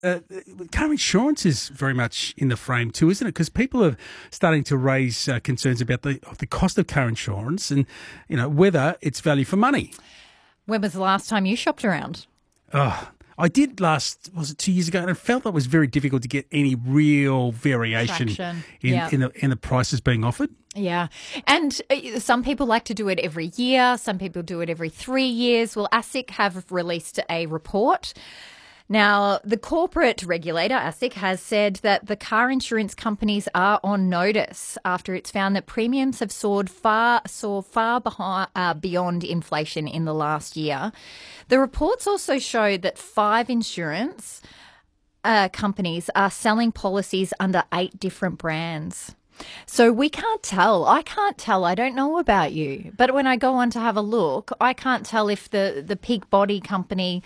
car insurance is very much in the frame too, isn't it? Because people are starting to raise concerns about the cost of car insurance and, whether it's value for money. When was the last time you shopped around? Oh, I did was it 2 years ago? And I felt it was very difficult to get any real variation in the prices being offered. Yeah. And some people like to do it every year. Some people do it every 3 years. Well, ASIC have released a report. Now, the corporate regulator, ASIC, has said that the car insurance companies are on notice after it's found that premiums have soared far beyond inflation in the last year. The reports also show that 5 insurance companies are selling policies under 8 different brands. So we can't tell. I can't tell. I don't know about you. But when I go on to have a look, I can't tell if the Peak Body company,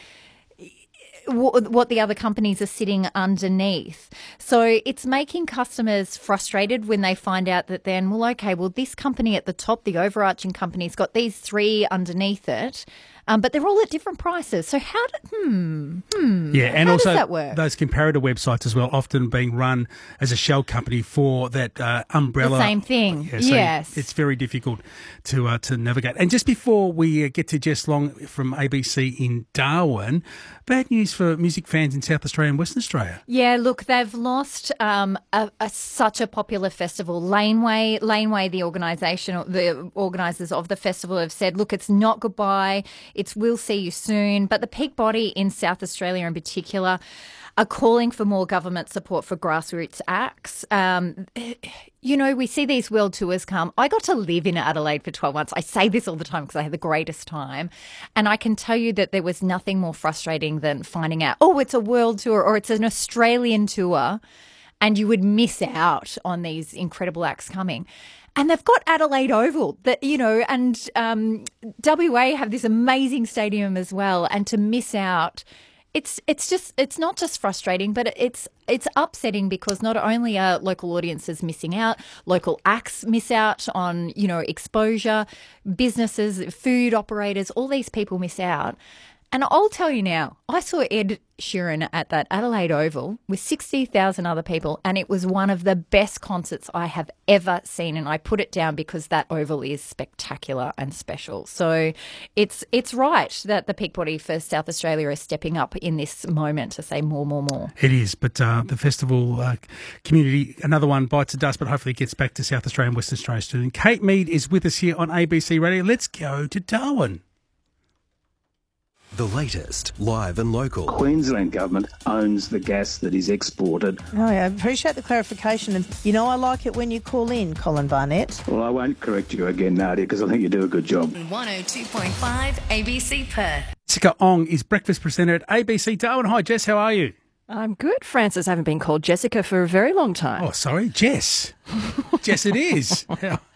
what the other companies are sitting underneath. So it's making customers frustrated when they find out that then, this company at the top, the overarching company's got these 3 underneath it, but they're all at different prices. So how and also does that work? Those comparator websites as well, often being run as a shell company for that umbrella. The same thing. Yeah, so yes. It's very difficult to navigate. And just before we get to Jess Long from ABC in Darwin, bad news for music fans in South Australia and Western Australia. Yeah, look, they've lost such a popular festival. Laneway, the organisers of the festival have said, look, it's not goodbye. It's we'll see you soon. But the Peak Body in South Australia in particular are calling for more government support for grassroots acts. We see these world tours come. I got to live in Adelaide for 12 months. I say this all the time because I had the greatest time. And I can tell you that there was nothing more frustrating than finding out, it's a world tour or it's an Australian tour, and you would miss out on these incredible acts coming. And they've got Adelaide Oval, and WA have this amazing stadium as well. And to miss out, it's not just frustrating, but it's upsetting because not only are local audiences missing out, local acts miss out on, exposure, businesses, food operators, all these people miss out. And I'll tell you now, I saw Ed Sheeran at that Adelaide Oval with 60,000 other people, and it was one of the best concerts I have ever seen. And I put it down because that Oval is spectacular and special. So it's right that the Peak Body for South Australia is stepping up in this moment to say more. It is, but the festival community, another one bites the dust, but hopefully it gets back to South Australia and Western Australia soon. Kate Mead is with us here on ABC Radio. Let's go to Darwin. The latest, live and local. Queensland government owns the gas that is exported. Oh, yeah, I appreciate the clarification. And, I like it when you call in, Colin Barnett. Well, I won't correct you again, Nadia, because I think you do a good job. 102.5 ABC Perth. Jessica Ong is breakfast presenter at ABC Darwin. Hi, Jess, how are you? I'm good, Francis. I haven't been called Jessica for a very long time. Oh, sorry, Jess. Jess it is.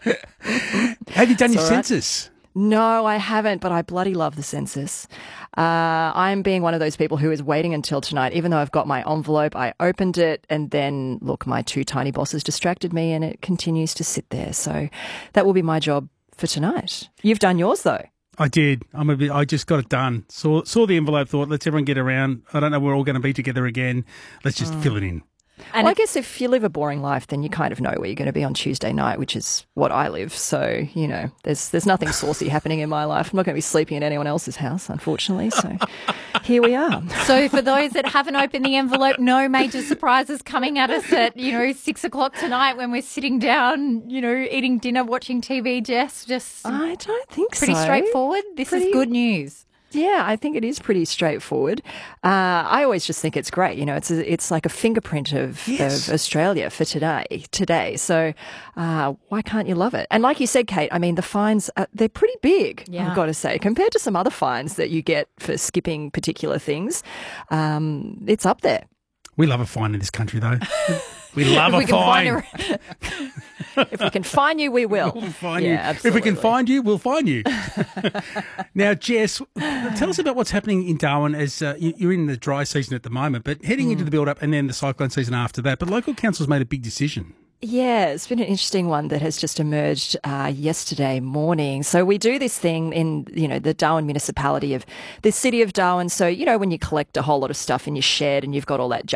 Have you done your census? No, I haven't, but I bloody love the census. I'm being one of those people who is waiting until tonight, even though I've got my envelope. I opened it and then, look, my 2 tiny bosses distracted me and it continues to sit there. So that will be my job for tonight. You've done yours, though. I did. I just got it done. Saw the envelope, thought, let's everyone get around. I don't know, we're all going to be together again. Let's just fill it in. And I guess if you live a boring life, then you kind of know where you're going to be on Tuesday night, which is what I live. So, there's nothing saucy happening in my life. I'm not going to be sleeping at anyone else's house, unfortunately. So here we are. So for those that haven't opened the envelope, no major surprises coming at us at, 6 o'clock tonight when we're sitting down, eating dinner, watching TV, Jess. I don't think pretty straightforward. This is good news. Yeah, I think it is pretty straightforward. I always just think it's great. It's like a fingerprint of Australia for today. So why can't you love it? And like you said, Kate, the fines, they're pretty big, I've got to say. Compared to some other fines that you get for skipping particular things, it's up there. We love a fine in this country, though. We love a fine. If we can find you, we will. We'll find you. Absolutely. If we can find you, we'll find you. Now, Jess, tell us about what's happening in Darwin as you're in the dry season at the moment, but heading into the build-up and then the cyclone season after that. But local council's made a big decision. Yeah, it's been an interesting one that has just emerged yesterday morning. So we do this thing in, the Darwin municipality of the city of Darwin. So, when you collect a whole lot of stuff in your shed and you've got all that